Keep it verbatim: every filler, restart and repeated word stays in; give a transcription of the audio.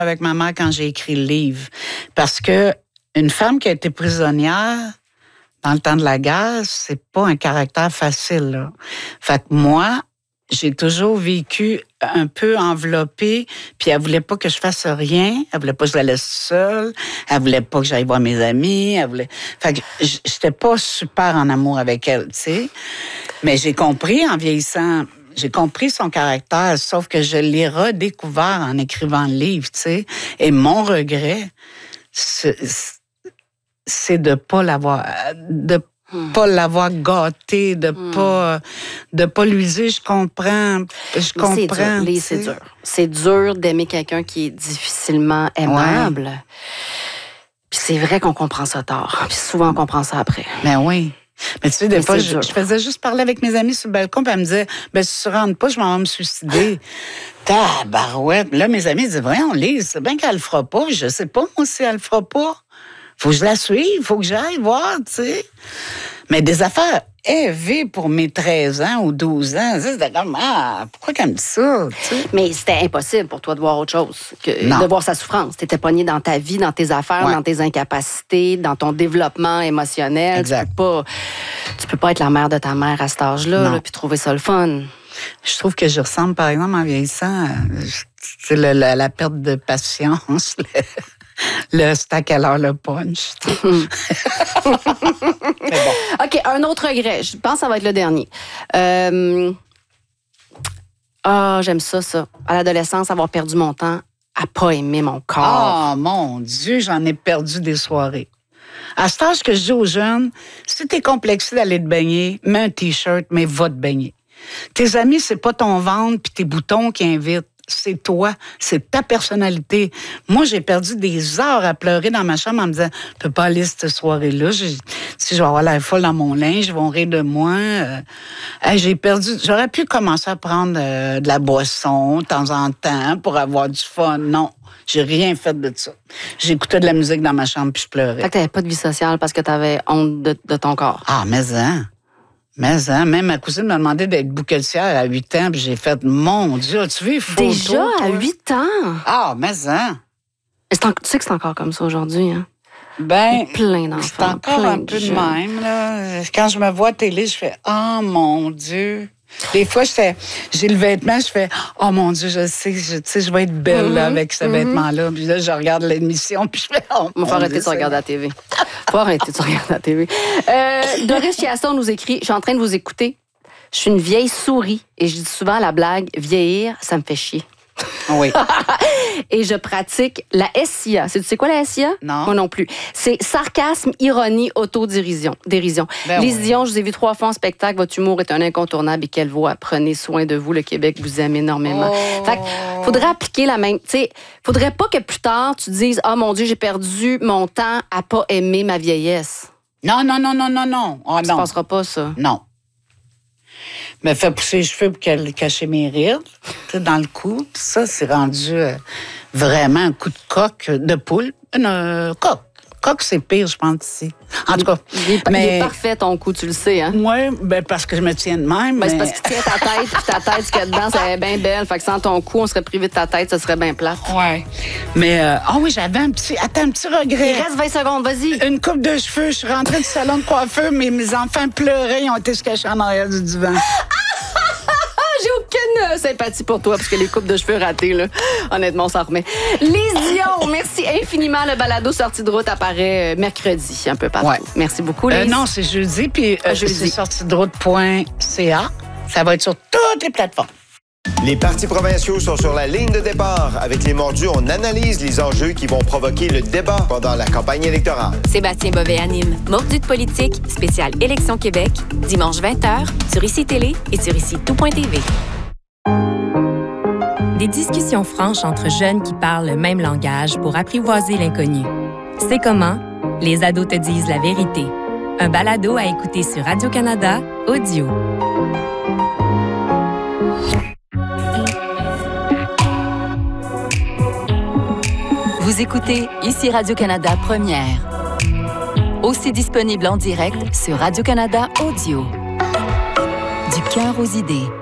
avec ma mère quand j'ai écrit le livre. Parce que une femme qui a été prisonnière dans le temps de la guerre, c'est pas un caractère facile, là. Fait que moi, j'ai toujours vécu un peu enveloppée, puis elle voulait pas que je fasse rien, elle voulait pas que je la laisse seule, elle voulait pas que j'aille voir mes amis, elle voulait... Fait que j'étais pas super en amour avec elle, tu sais. Mais j'ai compris en vieillissant, j'ai compris son caractère, sauf que je l'ai redécouvert en écrivant le livre, tu sais. Et mon regret, c'est, c'est de pas l'avoir... de Hmm. pas l'avoir gâté, de hmm. pas de pas lui dire je comprends, je comprends. C'est dur, Lise, c'est dur. C'est dur d'aimer quelqu'un qui est difficilement aimable. Ouais. Puis c'est vrai qu'on comprend ça tard. Puis souvent on comprend ça après. Mais oui. Mais tu sais, des Mais fois, je, je faisais juste parler avec mes amis sur le balcon, puis elle me disait, ben si tu rentres pas, je m'en vais me suicider. Tabarouette. Là, mes amis disaient, voyons, Lise, c'est bien qu'elle le fera pas. Je sais pas, moi, si elle le fera pas. Faut que je la suive, faut que j'aille voir, tu sais. Mais des affaires élevées pour mes treize ans ou douze ans, c'était comme, ah, pourquoi qu'elle me dit ça, tu sais? Mais c'était impossible pour toi de voir autre chose que non. de voir sa souffrance. T'étais pogné dans ta vie, dans tes affaires, ouais. dans tes incapacités, dans ton développement émotionnel. Exact. Tu peux pas, tu peux pas être la mère de ta mère à cet âge-là, là, puis trouver ça le fun. Je trouve que je ressemble, par exemple, en vieillissant, c'est la, la, la perte de patience, le... Le c'est à quelle heure le punch. bon. OK, un autre regret. Je pense que ça va être le dernier. Euh... Ah, j'aime ça, ça. À l'adolescence, avoir perdu mon temps à pas aimer mon corps. Oh, mon Dieu, j'en ai perdu des soirées. À cet âge que je dis aux jeunes, si t'es complexé d'aller te baigner, mets un T-shirt, mais va te baigner. Tes amis, c'est pas ton ventre puis tes boutons qui invitent. C'est toi, c'est ta personnalité. Moi, j'ai perdu des heures à pleurer dans ma chambre en me disant, je peux pas aller cette soirée-là. J'ai, si je vais avoir l'air folle dans mon linge, ils vont rire de moi. Euh, hey, j'ai perdu. J'aurais pu commencer à prendre euh, de la boisson de temps en temps pour avoir du fun. Non, j'ai rien fait de ça. J'écoutais de la musique dans ma chambre puis je pleurais. Fait que t'avais pas de vie sociale parce que t'avais honte de, de ton corps. Ah, mais hein. Mais hein, même ma cousine m'a demandé d'être bouquetière à huit ans, puis j'ai fait, mon Dieu, as-tu vu les photos? Déjà, à huit ans? Ah, mais hein. En... Tu sais que c'est encore comme ça aujourd'hui, hein? Ben, plein d'enfants. C'est encore plein un de peu jeunes. de même, là. Quand je me vois à télé, je fais, oh mon Dieu. Des fois, je fais, j'ai le vêtement, je fais, oh mon Dieu, je sais, je, tu sais, je vais être belle mm-hmm. là, avec ce mm-hmm. vêtement-là. Puis là, je regarde l'émission, puis je fais, oh mon Dieu. Faut arrêter de regarder la T V. Faut arrêter de regarder la T V. Euh, Doris Chiasson nous écrit, je suis en train de vous écouter. Je suis une vieille souris et je dis souvent la blague, vieillir, ça me fait chier. Oui. Et je pratique la S I A. Tu sais quoi la S I A? Non. Moi non plus. C'est sarcasme, ironie, autodérision. Dérision. Ben Lise oui. Dion, je vous ai vu trois fois en spectacle. Votre humour est un incontournable et quelle voix. Prenez soin de vous. Le Québec vous aime énormément. Oh. Fait que faudrait appliquer la même... Tu sais, faudrait pas que plus tard, tu dises « Ah, oh, mon Dieu, j'ai perdu mon temps à pas aimer ma vieillesse. » Non, non, non, non, non, non. Oh, ça non. ne passera pas, ça. Non. Me fait pousser les cheveux pour qu'elle cache mes rides, dans le cou. Ça, c'est rendu euh, vraiment un coup de coque, de poule. Une euh, coque. Coque, c'est pire, je pense, ici. En tout cas. Il est, mais... il est parfait, ton cou, tu le sais, hein? Oui, ben parce que je me tiens de même. Ben, mais... c'est parce qu'il tient ta tête, puis ta tête, ce qu'il y a dedans, c'est bien belle. Fait que sans ton cou, on serait privé de ta tête, ça serait bien plate. Oui. Mais, ah euh, oh oui, j'avais un petit, attends, un petit regret. Il reste vingt secondes, vas-y. Une coupe de cheveux, je suis rentrée du salon de coiffeur, mais mes enfants pleuraient, ils ont été se cacher en arrière du divan. J'ai aucune sympathie pour toi, parce que les coupes de cheveux ratées, là, honnêtement, on s'en remet. Lise Dion, merci infiniment. Le balado Sortie de route apparaît mercredi, un peu partout. Ouais. Merci beaucoup, Lise. Euh, non, c'est jeudi, puis euh, jeudi. c'est sortie de route point c a. Ça va être sur toutes les plateformes. Les partis provinciaux sont sur la ligne de départ. Avec les mordus, on analyse les enjeux qui vont provoquer le débat pendant la campagne électorale. Sébastien Bovet anime Mordus de politique, spécial Élection Québec, dimanche vingt heures, sur Ici Télé et sur ici tout point t v. Des discussions franches entre jeunes qui parlent le même langage pour apprivoiser l'inconnu. C'est comment les ados te disent la vérité. Un balado à écouter sur Radio-Canada Audio. Vous écoutez Ici Radio-Canada Première. Aussi disponible en direct sur Radio-Canada Audio. Du cœur aux idées.